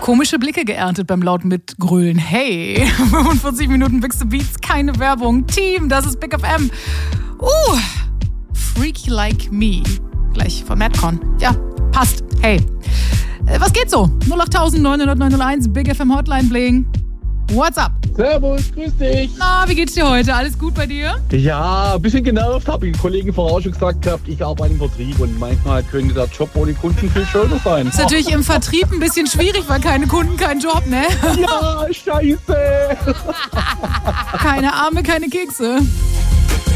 Komische Blicke geerntet beim lauten Mitgrölen. Hey, 45 Minuten Big Beats, keine Werbung. Team, das ist Big FM. Freaky Like Me. Gleich von Madcon. Ja, passt. Hey. Was geht so? 08000 900 901, Big FM Hotline Bling. What's up? Servus, grüß dich. Na, wie geht's dir heute? Alles gut bei dir? Ja, ein bisschen genervt, habe ich den Kollegen vorher schon gesagt gehabt, ich arbeite im Vertrieb und manchmal könnte der Job ohne Kunden viel schöner sein. Ist natürlich im Vertrieb ein bisschen schwierig, weil keine Kunden, kein Job, ne? Ja, scheiße. Keine Arme, keine Kekse.